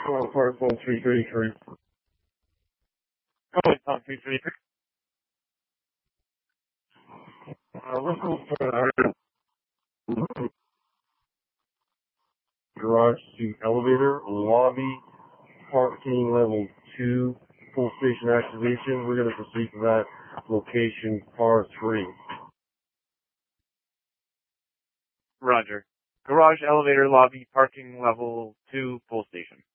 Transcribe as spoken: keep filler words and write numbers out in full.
Well, part one three three three. Go ahead, Tom, three three three. Uh, let's go for the garage to elevator, lobby, parking level two, full station activation. We're going to proceed to that location, par three. Roger. Garage, elevator, lobby, parking level two, full station.